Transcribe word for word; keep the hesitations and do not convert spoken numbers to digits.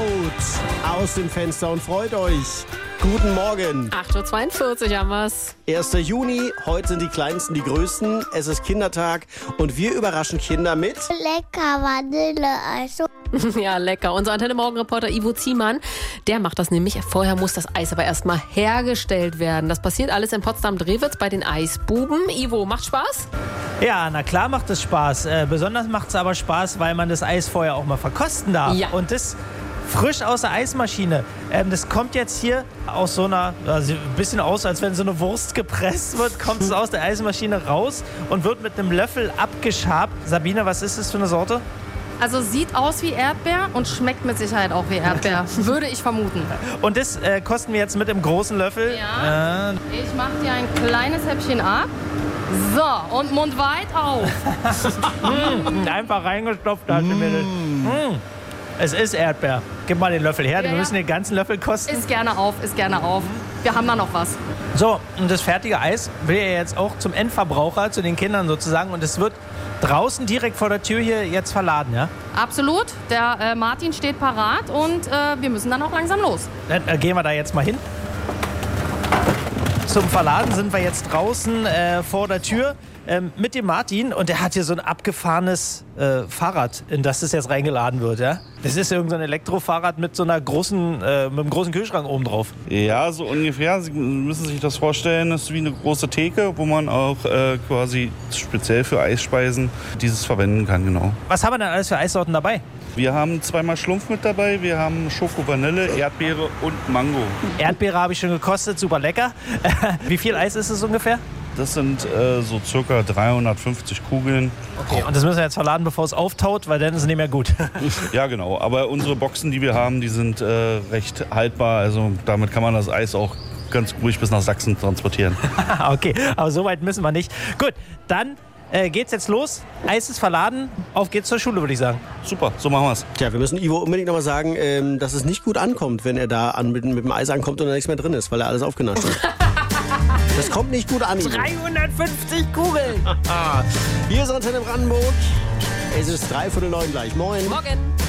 Schaut aus dem Fenster und freut euch. Guten Morgen. acht Uhr zweiundvierzig haben wir's. erster Juni, heute sind die Kleinsten die Größten. Es ist Kindertag und wir überraschen Kinder mit Lecker Vanilleeis. Ja, lecker. Unser Antenne-Morgen-Reporter Ivo Ziemann, der macht das nämlich. Vorher muss das Eis aber erstmal hergestellt werden. Das passiert alles in Potsdam-Drewitz bei den Eisbuben. Ivo, macht Spaß? Ja, na klar macht es Spaß. Äh, besonders macht es aber Spaß, weil man das Eis vorher auch mal verkosten darf. Ja. Und das frisch aus der Eismaschine. Ähm, das kommt jetzt hier aus so einer, also ein bisschen aus, als wenn so eine Wurst gepresst wird, kommt es aus der Eismaschine raus und wird mit einem Löffel abgeschabt. Sabine, was ist das für eine Sorte? Also sieht aus wie Erdbeer und schmeckt mit Sicherheit auch wie Erdbeer, würde ich vermuten. Und das äh, kosten wir jetzt mit dem großen Löffel. Ja. Äh, Ich mache dir ein kleines Häppchen ab. So, und Mund weit auf. mm, einfach reingestopft hast du mir das. Mm. Es ist Erdbeer. Gib mal den Löffel her, Ja, wir ja. müssen den ganzen Löffel kosten. Ist gerne auf, ist gerne auf. Wir haben da noch was. So, und das fertige Eis will ja jetzt auch zum Endverbraucher, zu den Kindern sozusagen. Und es wird draußen direkt vor der Tür hier jetzt verladen, ja? Absolut. Der äh, Martin steht parat und äh, wir müssen dann auch langsam los. Dann äh, gehen wir da jetzt mal hin. Zum Verladen sind wir jetzt draußen äh, vor der Tür ähm, mit dem Martin. Und der hat hier so ein abgefahrenes äh, Fahrrad, in das das jetzt reingeladen wird, ja? Das ist irgendein so ein Elektrofahrrad mit so einer großen, äh, mit einem großen Kühlschrank oben drauf. Ja, so ungefähr. Sie müssen sich das vorstellen, das ist wie eine große Theke, wo man auch äh, quasi speziell für Eisspeisen dieses verwenden kann, genau. Was haben wir denn alles für Eissorten dabei? Wir haben zweimal Schlumpf mit dabei, wir haben Schoko, Vanille, Erdbeere und Mango. Erdbeere habe ich schon gekostet, super lecker. Wie viel Eis ist es ungefähr? Das sind äh, so circa dreihundertfünfzig Kugeln. Okay, und das müssen wir jetzt verladen, bevor es auftaut, weil dann ist es nicht mehr gut. Ja, genau. Aber unsere Boxen, die wir haben, die sind äh, recht haltbar. Also damit kann man das Eis auch ganz ruhig bis nach Sachsen transportieren. Okay, aber so weit müssen wir nicht. Gut, dann äh, geht's jetzt los. Eis ist verladen. Auf geht's zur Schule, würde ich sagen. Super, so machen wir's. Tja, wir müssen Ivo unbedingt noch mal sagen, ähm, dass es nicht gut ankommt, wenn er da an, mit, mit dem Eis ankommt und da nichts mehr drin ist, weil er alles aufgenascht hat. Das kommt nicht gut an, Ivo. dreihundertfünfzig Kugeln. Hier ist Antenne Brandenburg. Es ist dreiviertel neun gleich. Moin. Morgen.